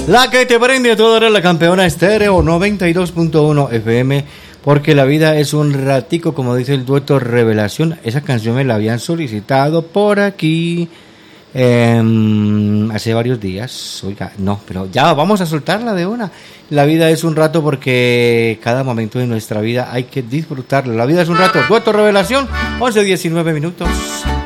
La que te prende a toda hora, la campeona estéreo 92.1 FM. Porque la vida es un ratico, como dice el dueto Revelación. Esa canción me la habían solicitado por aquí hace varios días. Oiga, no, pero ya vamos a soltarla de una. La vida es un rato porque cada momento de nuestra vida hay que disfrutarla. La vida es un rato. Dueto Revelación, 11:19 minutos.